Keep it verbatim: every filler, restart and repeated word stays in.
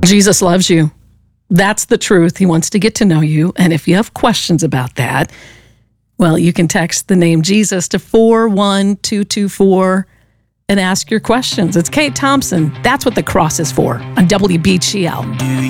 Jesus loves you. That's the truth. He wants to get to know you. And if you have questions about that, well, you can text the name Jesus to four one two two four and ask your questions. It's Kate Thompson. That's what the cross is for on W B G L.